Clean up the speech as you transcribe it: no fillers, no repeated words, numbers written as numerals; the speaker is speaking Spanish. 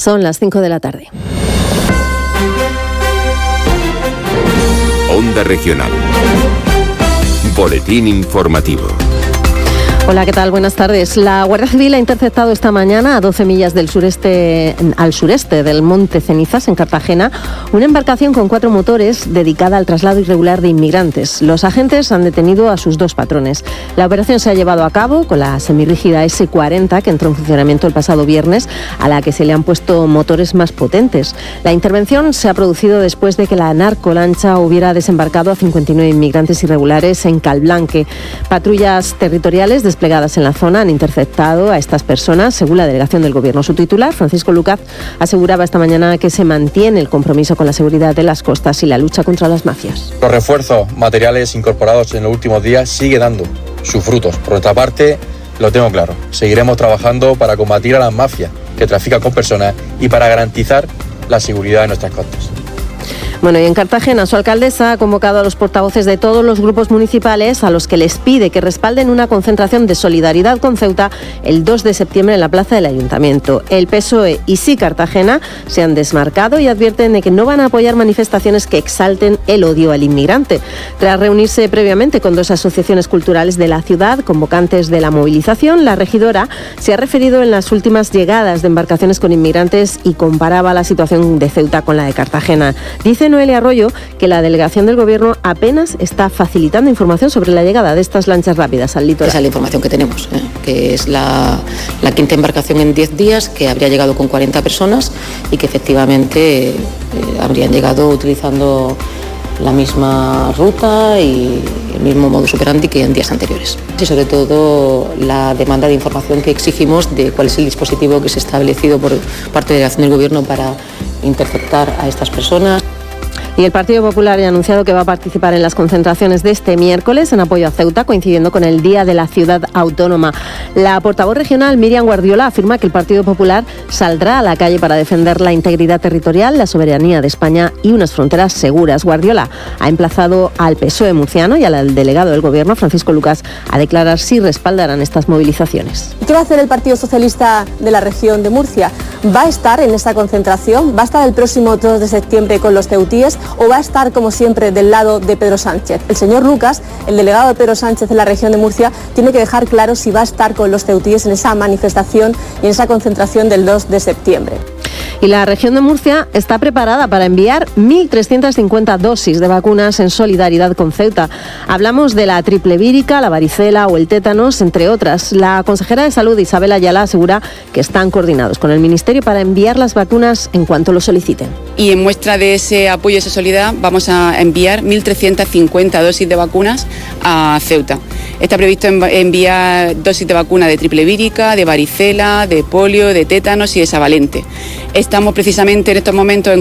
Son las 5 de la tarde. Onda Regional. Boletín informativo. Hola, ¿qué tal? Buenas tardes. La Guardia Civil ha interceptado esta mañana a 12 millas al sureste del Monte Cenizas, en Cartagena, una embarcación con 4 motores dedicada al traslado irregular de inmigrantes. Los agentes han detenido a sus 2 patrones. La operación se ha llevado a cabo con la semirrígida S-40, que entró en funcionamiento el pasado viernes, a la que se le han puesto motores más potentes. La intervención se ha producido después de que la narcolancha hubiera desembarcado a 59 inmigrantes irregulares en Calblanque. Patrullas territoriales desplegadas en la zona han interceptado a estas personas, según la delegación del Gobierno. Su titular, Francisco Lucas, aseguraba esta mañana que se mantiene el compromiso con la seguridad de las costas y la lucha contra las mafias. Los refuerzos materiales incorporados en los últimos días sigue dando sus frutos. Por otra parte, lo tengo claro, seguiremos trabajando para combatir a las mafias que trafican con personas y para garantizar la seguridad de nuestras costas. Bueno, y en Cartagena, su alcaldesa ha convocado a los portavoces de todos los grupos municipales, a los que les pide que respalden una concentración de solidaridad con Ceuta el 2 de septiembre en la plaza del Ayuntamiento. El PSOE y Sí Cartagena se han desmarcado y advierten de que no van a apoyar manifestaciones que exalten el odio al inmigrante. Tras reunirse previamente con 2 asociaciones culturales de la ciudad, convocantes de la movilización, la regidora se ha referido en las últimas llegadas de embarcaciones con inmigrantes y comparaba la situación de Ceuta con la de Cartagena. Dice Noelia Arroyo que la delegación del Gobierno apenas está facilitando información sobre la llegada de estas lanchas rápidas al litoral. Esa es la información que tenemos, que es la 5ª embarcación en 10 días, que habría llegado con 40 personas y que efectivamente habrían llegado utilizando la misma ruta y el mismo modus operandi que en días anteriores. Y sobre todo la demanda de información que exigimos de cuál es el dispositivo que se ha establecido por parte de la delegación del Gobierno para interceptar a estas personas. Y el Partido Popular ha anunciado que va a participar en las concentraciones de este miércoles en apoyo a Ceuta, coincidiendo con el Día de la Ciudad Autónoma. La portavoz regional, Miriam Guardiola, afirma que el Partido Popular saldrá a la calle para defender la integridad territorial, la soberanía de España y unas fronteras seguras. Guardiola ha emplazado al PSOE murciano y al delegado del Gobierno, Francisco Lucas, a declarar si respaldarán estas movilizaciones. ¿Qué va a hacer el Partido Socialista de la región de Murcia? ¿Va a estar en esta concentración? ¿Va a estar el próximo 2 de septiembre con los ceutíes? ¿O va a estar, como siempre, del lado de Pedro Sánchez? El señor Lucas, el delegado de Pedro Sánchez en la región de Murcia, tiene que dejar claro si va a estar con los ceutíes en esa manifestación y en esa concentración del 2 de septiembre. Y la región de Murcia está preparada para enviar 1.350 dosis de vacunas en solidaridad con Ceuta. Hablamos de la triple vírica, la varicela o el tétanos, entre otras. La consejera de Salud, Isabel Ayala, asegura que están coordinados con el Ministerio para enviar las vacunas en cuanto lo soliciten. Y en muestra de ese apoyo y esa solidaridad vamos a enviar 1.350 dosis de vacunas a Ceuta. Está previsto enviar dosis de vacuna de triple vírica, de varicela, de polio, de tétanos y de savalente. Estamos precisamente en estos momentos en